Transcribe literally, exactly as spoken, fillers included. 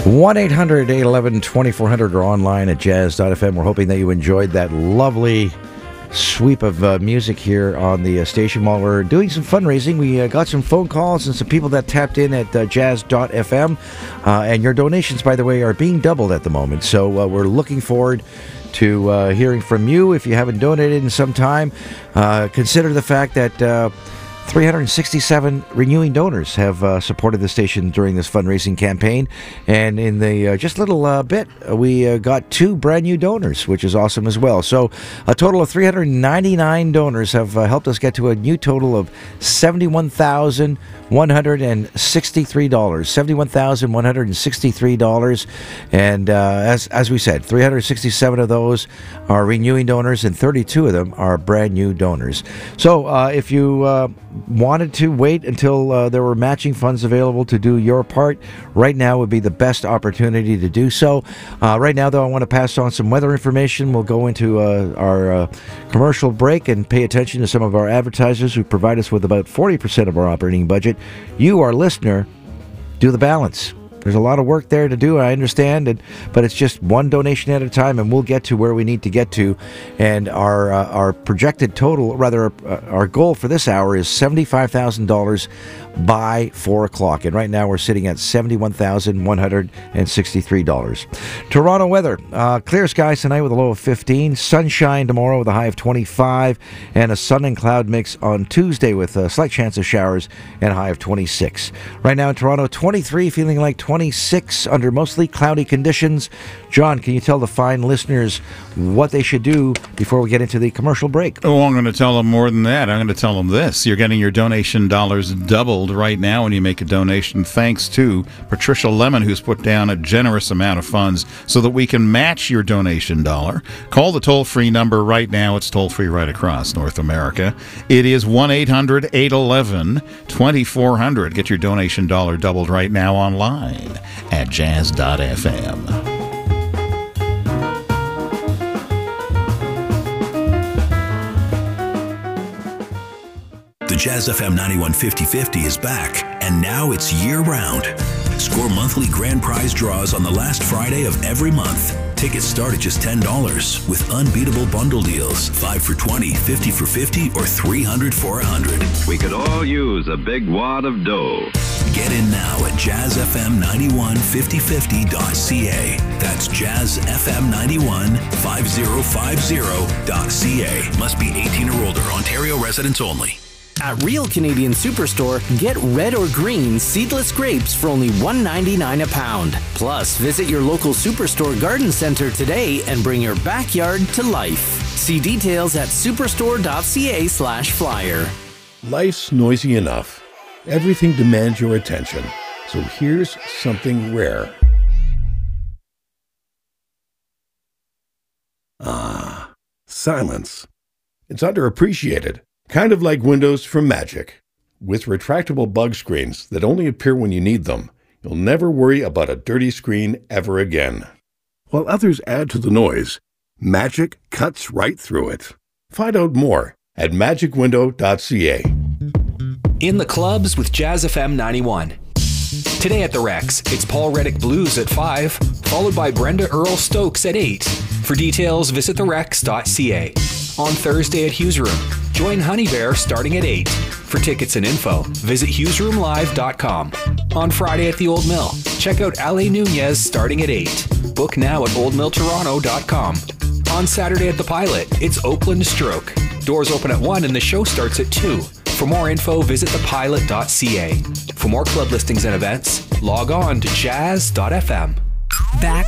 one eight hundred eight one one two four zero zero or online at jazz dot f m. We're hoping that you enjoyed that lovely sweep of uh, music here on the uh, station while we're doing some fundraising. We uh, got some phone calls and some people that tapped in at uh, jazz dot f m. Uh, and your donations, by the way, are being doubled at the moment. So uh, we're looking forward to uh, hearing from you. If you haven't donated in some time, uh, consider the fact that uh, three hundred sixty-seven renewing donors have uh, supported the station during this fundraising campaign. And in the uh, just little uh, bit, uh, we uh, got two brand new donors, which is awesome as well. So a total of three hundred ninety-nine donors have uh, helped us get to a new total of seventy-one thousand one hundred sixty-three dollars. seventy-one thousand one hundred sixty-three dollars. And uh, as, as we said, three hundred sixty-seven of those are renewing donors and thirty-two of them are brand new donors. So uh, if you uh, wanted to wait until uh, there were matching funds available to do your part, right now would be the best opportunity to do so. Uh, right now, though, I want to pass on some weather information. We'll go into uh, our uh, commercial break and pay attention to some of our advertisers who provide us with about forty percent of our operating budget. You, our listener, do the balance. There's a lot of work there to do, I understand, and, but it's just one donation at a time, and we'll get to where we need to get to. And our uh, our projected total, rather, uh, our goal for this hour is seventy-five thousand dollars by four o'clock. And right now we're sitting at seventy-one thousand one hundred sixty-three dollars. Toronto weather, uh, clear skies tonight with a low of fifteen, sunshine tomorrow with a high of twenty-five, and a sun and cloud mix on Tuesday with a slight chance of showers and a high of twenty-six. Right now in Toronto, twenty-three, feeling like twenty-six under mostly cloudy conditions. John, can you tell the fine listeners what they should do before we get into the commercial break? Oh, I'm going to tell them more than that. I'm going to tell them this. You're getting your donation dollars doubled right now when you make a donation, thanks to Patricia Lemon, who's put down a generous amount of funds so that we can match your donation dollar. Call the toll-free number right now. It's toll-free right across North America. It is one eight hundred eight one one two four zero zero. Get your donation dollar doubled right now online at jazz dot f m. The Jazz F M ninety-one fifty fifty is back, and now it's year-round. Score monthly grand prize draws on the last Friday of every month. Tickets start at just ten dollars with unbeatable bundle deals. five for twenty, fifty for fifty, or three hundred for one hundred. We could all use a big wad of dough. Get in now at jazz f m ninety-one fifty fifty dot c a. That's jazz f m ninety-one fifty fifty dot c a. Must be eighteen or older. Ontario residents only. At Real Canadian Superstore, get red or green seedless grapes for only one ninety-nine a pound. Plus, visit your local Superstore garden center today and bring your backyard to life. See details at superstore dot c a slash flyer. Life's noisy enough. Everything demands your attention. So here's something rare. Ah, silence. It's underappreciated. Kind of like windows from Magic. With retractable bug screens that only appear when you need them, you'll never worry about a dirty screen ever again. While others add to the noise, Magic cuts right through it. Find out more at magic window dot c a. In the clubs with Jazz F M ninety-one. Today at the Rex, it's Paul Reddick Blues at five, followed by Brenda Earl Stokes at eight. For details, visit the rex dot c a. On Thursday at Hughes Room, join Honey Bear starting at eight. For tickets and info, visit hughes room live dot com. On Friday at the Old Mill, check out Ale Nunez starting at eight. Book now at old mill toronto dot com. On Saturday at the Pilot, it's Oakland Stroke. Doors open at one and the show starts at two. For more info, visit the pilot dot c a. For more club listings and events, log on to jazz dot f m. Back